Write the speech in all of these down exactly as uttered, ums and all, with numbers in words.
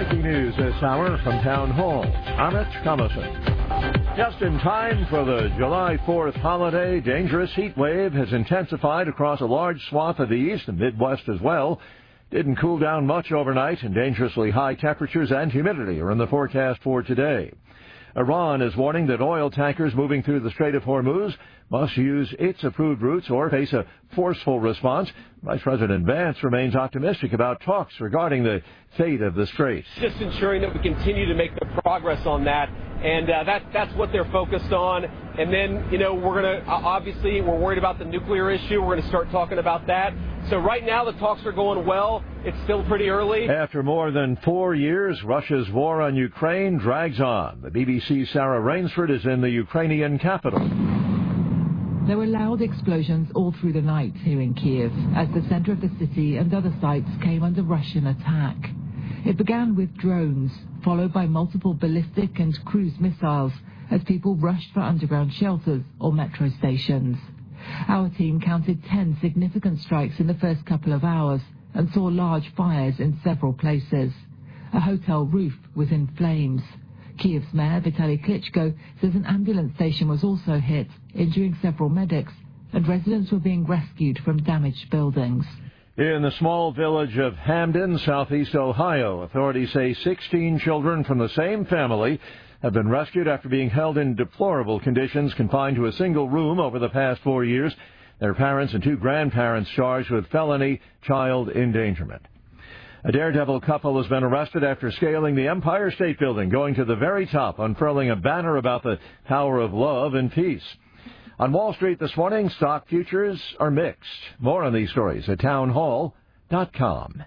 Breaking news this hour from Town Hall. I'm Rich Thomason. Just in time for the July fourth holiday, dangerous heat wave has intensified across a large swath of the east and Midwest as well. Didn't cool down much overnight, and dangerously high temperatures and humidity are in the forecast for today. Iran is warning that oil tankers moving through the Strait of Hormuz must use its approved routes or face a forceful response. Vice President Vance remains optimistic about talks regarding the fate of the strait. Just ensuring that we continue to make the progress on that, and uh, that that's what they're focused on. And then, you know, we're going to, uh, obviously, we're worried about the nuclear issue. We're going to start talking about that. So right now the talks are going well. It's still pretty early. After more than four years, Russia's war on Ukraine drags on. The B B C's Sarah Rainsford is in the Ukrainian capital. There were loud explosions all through the night here in Kiev as the center of the city and other sites came under Russian attack. It began with drones, followed by multiple ballistic and cruise missiles as people rushed for underground shelters or metro stations. Our team counted ten significant strikes in the first couple of hours and saw large fires in several places. A hotel roof was in flames. Kiev's mayor, Vitaly Klitschko, says an ambulance station was also hit, injuring several medics, and residents were being rescued from damaged buildings. In the small village of Hamden, southeast Ohio, authorities say sixteen children from the same family have been rescued after being held in deplorable conditions, confined to a single room over the past four years. Their parents and two grandparents charged with felony child endangerment. A daredevil couple has been arrested after scaling the Empire State Building, going to the very top, unfurling a banner about the power of love and peace. On Wall Street this morning, stock futures are mixed. More on these stories at town hall dot com.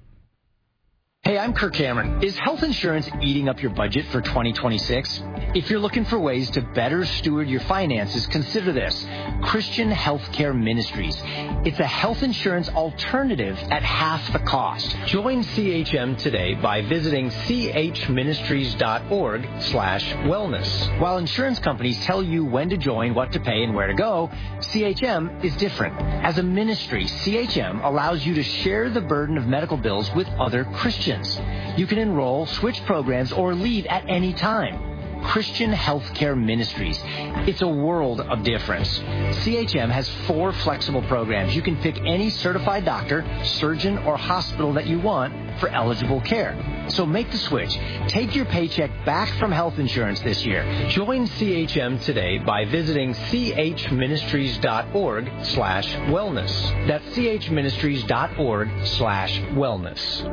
Hey, I'm Kirk Cameron. Is health insurance eating up your budget for twenty twenty-six? If you're looking for ways to better steward your finances, consider this. Christian Healthcare Ministries. It's a health insurance alternative at half the cost. Join C H M today by visiting chministries.org slash wellness. While insurance companies tell you when to join, what to pay, and where to go, C H M is different. As a ministry, C H M allows you to share the burden of medical bills with other Christians. You can enroll, switch programs, or leave at any time. Christian Healthcare Ministries. It's a world of difference. C H M has four flexible programs. You can pick any certified doctor, surgeon, or hospital that you want for eligible care. So make the switch. Take your paycheck back from health insurance this year. Join C H M today by visiting chministries.org slash wellness. That's chministries.org slash wellness.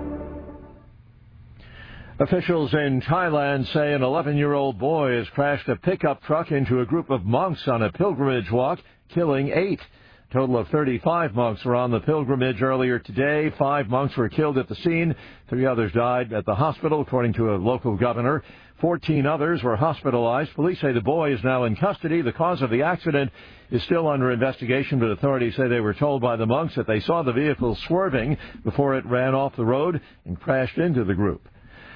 Officials in Thailand say an eleven-year-old boy has crashed a pickup truck into a group of monks on a pilgrimage walk, killing eight. A total of thirty-five monks were on the pilgrimage earlier today. Five monks were killed at the scene. Three others died at the hospital, according to a local governor. Fourteen others were hospitalized. Police say the boy is now in custody. The cause of the accident is still under investigation, but authorities say they were told by the monks that they saw the vehicle swerving before it ran off the road and crashed into the group.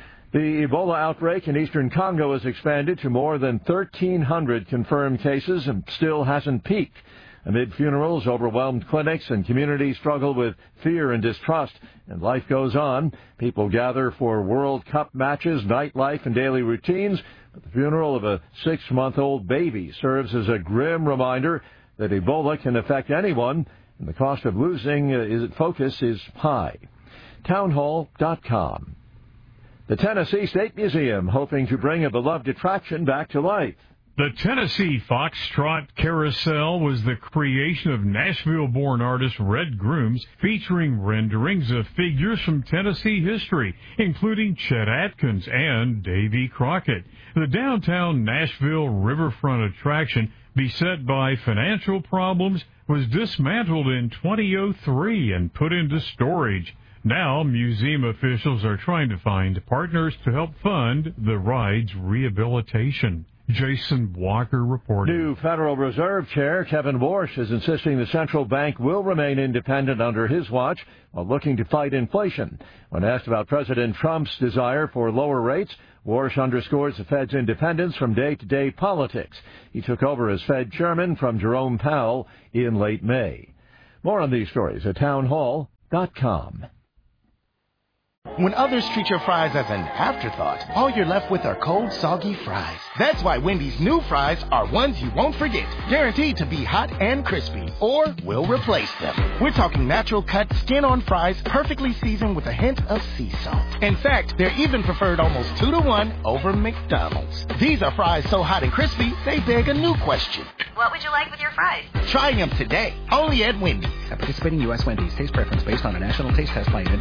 The Ebola outbreak in eastern Congo has expanded to more than thirteen hundred confirmed cases and still hasn't peaked. Amid funerals, overwhelmed clinics, and communities struggle with fear and distrust, and life goes on. People gather for World Cup matches, nightlife, and daily routines, but the funeral of a six-month-old baby serves as a grim reminder that Ebola can affect anyone, and the cost of losing its focus is high. town hall dot com. The Tennessee State Museum hoping to bring a beloved attraction back to life. The Tennessee Foxtrot Carousel was the creation of Nashville-born artist Red Grooms, featuring renderings of figures from Tennessee history, including Chet Atkins and Davy Crockett. The downtown Nashville riverfront attraction, beset by financial problems, was dismantled in two thousand three and put into storage. Now, museum officials are trying to find partners to help fund the ride's rehabilitation. Jason Walker reporting. New Federal Reserve Chair Kevin Warsh is insisting the central bank will remain independent under his watch while looking to fight inflation. When asked about President Trump's desire for lower rates, Warsh underscores the Fed's independence from day-to-day politics. He took over as Fed chairman from Jerome Powell in late May. More on these stories at town hall dot com. When others treat your fries as an afterthought, all you're left with are cold, soggy fries. That's why Wendy's new fries are ones you won't forget, guaranteed to be hot and crispy, or we'll replace them. We're talking natural cut, skin-on fries, perfectly seasoned with a hint of sea salt. In fact, they're even preferred almost two to one over McDonald's. These are fries so hot and crispy, they beg a new question. What would you like with your fries? Try them today, only at Wendy's. At participating U S Wendy's, taste preference based on a national taste test by